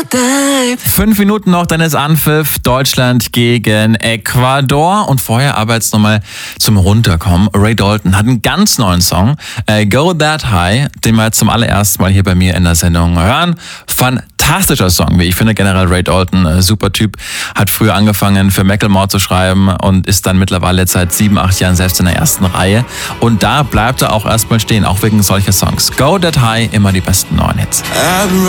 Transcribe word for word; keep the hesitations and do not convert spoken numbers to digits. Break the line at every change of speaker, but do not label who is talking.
Fünf Minuten noch, dann ist Anpfiff. Deutschland gegen Ecuador. Und vorher aber jetzt nochmal zum Runterkommen. Ray Dalton hat einen ganz neuen Song, äh, Go That High, den wir jetzt zum allerersten Mal hier bei mir in der Sendung hören. Fantastischer Song, wie ich finde generell. Ray Dalton, äh, super Typ, hat früher angefangen für Macklemore zu schreiben und ist dann mittlerweile jetzt seit sieben, acht Jahren selbst in der ersten Reihe. Und da bleibt er auch erstmal stehen, auch wegen solcher Songs. Go That High, immer die besten neuen Hits.